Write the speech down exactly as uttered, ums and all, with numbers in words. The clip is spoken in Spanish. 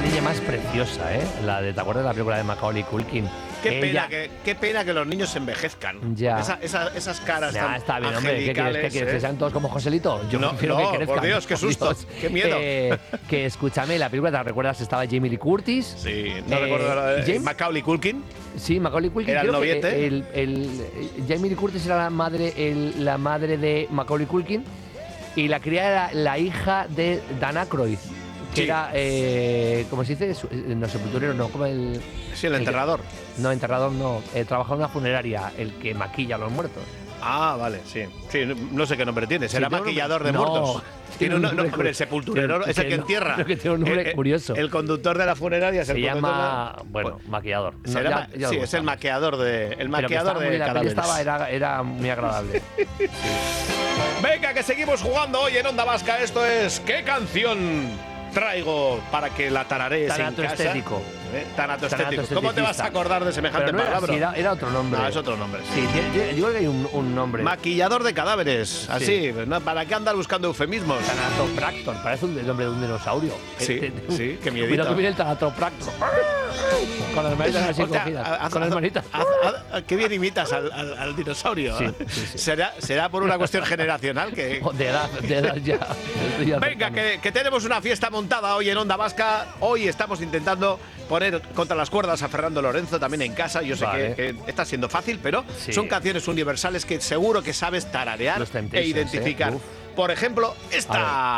niña más preciosa, ¿eh? La de, ¿te acuerdas de la película de Macaulay Culkin? Qué Ella, pena, que, qué pena que los niños se envejezcan. Ya. Esa, esa, esas caras Nah, tan está bien, hombre. ¿Qué quieres? ¿Qué quieres? ¿eh? ¿Que sean todos como Joselito? Yo No, prefiero no, que crezcan. por Dios, qué susto, Dios. qué miedo. Eh, que escúchame, la película, ¿te recuerdas? Estaba Jamie Lee Curtis. Sí, no Eh, recuerdo. Eh, James- Macaulay Culkin. Sí, Macaulay Culkin. Era el creo que noviete. El, el, el- Jamie Lee Curtis era la madre, el- la madre de Macaulay Culkin y la cría era la hija de Dan Aykroyd, que Sí. era, eh, ¿cómo se dice? Su- eh, No, sepulturero, no, como el... Sí, el el- enterrador. No, enterrador no. Eh, trabaja en una funeraria, el que maquilla a los muertos. Ah, vale, sí. Sí, no- no sé qué nombre tiene. Será tiene un maquillador de nombre- muertos. no, Tiene tiene un un no, nombre hombre, el cu- sepulturero que- es el que que no, entierra. creo que tiene un nombre Eh, eh, curioso. El conductor de la funeraria es el Se conductor llama, de la- bueno, Pues, maquillador. No, será ya- ma- ya lo sí, es el buscamos. maquillador de el Pero que maquillador estaba muy- de la peli cadáveres. estaba, era, era muy agradable. Venga, que seguimos jugando hoy en Onda Vasca. Esto es ¿qué canción traigo para que la tararees en casa? Tanatoestético. ¿Eh? Tanatoestético. Tanatoesteticista. ¿Cómo te vas a acordar de semejante Pero no era palabra? así, era, era otro nombre. No, es otro nombre. Sí, tiene- tiene- yo creo que hay un, un nombre. Maquillador de cadáveres. Así, ¿no? ¿Para qué andar buscando eufemismos? Tanatopractor, parece un, el nombre de un dinosaurio. Sí, Eh, eh, sí, qué miedito. Cuidado que viene el Tanatopractor. Con las manitas así Hostia, cogidas. haz- Con las haz- manitas. haz- haz- qué bien imitas al, al- al dinosaurio. Sí, sí, sí. ¿Será, será por una cuestión generacional que... De edad, de edad ya. Estoy ya Venga, cercano. que, que tenemos una fiesta montada hoy en Onda Vasca. Hoy estamos intentando poner contra las cuerdas a Fernando Lorenzo también en casa. Yo sé Vale. que, que está siendo fácil, pero Sí. son canciones universales que seguro que sabes tararear Los e Temptations, identificar. ¿eh? Uf. Por ejemplo, esta.